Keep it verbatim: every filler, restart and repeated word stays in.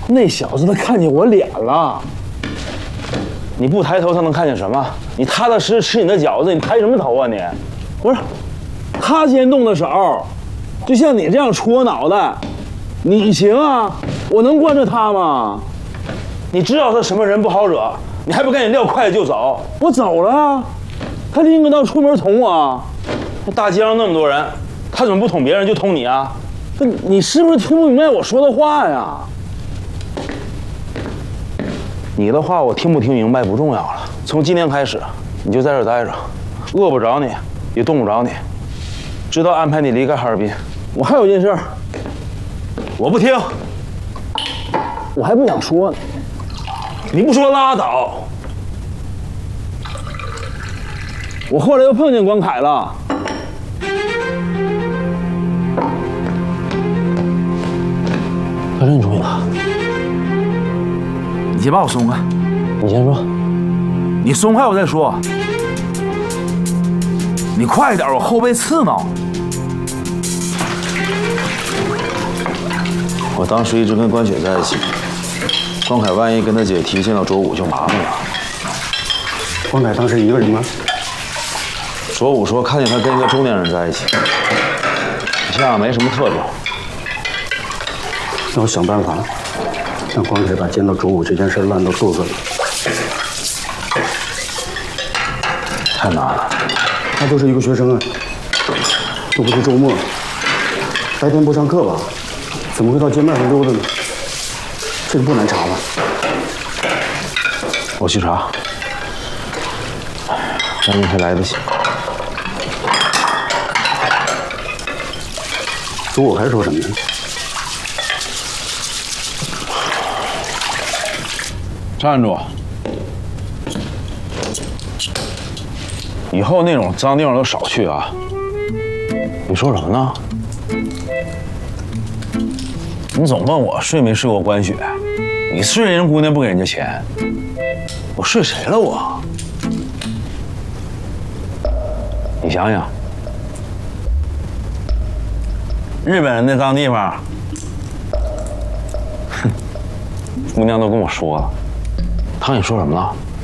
那小子他看见我脸了。你不抬头，他能看见什么？你踏踏实实吃你的饺子，你抬什么头啊你？不是，他先动的手，就像你这样戳脑袋，你行啊？我能惯着他吗？你知道他什么人不好惹，你还不赶紧撂筷子就走？我走了，他拎个刀出门捅我。那大街上那么多人，他怎么不捅别人就捅你啊？这你是不是听不明白我说的话呀？你的话我听不听明白不重要了。从今天开始，你就在这儿待着，饿不着你，也冻不着你，直到安排你离开哈尔滨。我还有件事，我不听，我还不想说呢。你不说拉倒。我后来又碰见关凯了。他认出你了。 你先把我松开。 你先说。 你松开我再说。你快点，我后背刺挠。 我当时一直跟关雪在一起，关凯万一跟他姐提见到卓武就麻烦了。 关凯当时一个人吗？ 卓武说看见他跟一个中年人在一起，像样没什么特征。 那我想办法让关凯把见到卓武这件事烂到肚子里。 太难了。 他就是一个学生啊，又不是周末，白天不上课吧？怎么会到街面上溜达呢？这个不难查吧？ 我去查，明天还来得及。 卓武还说什么呢？ 站住！以后那种脏地方都少去啊！你说什么呢？你总问我睡没睡过关雪，你睡人姑娘不给人家钱，我睡谁了我？你想想，日本人那脏地方，哼，姑娘都跟我说了。他跟你说什么了？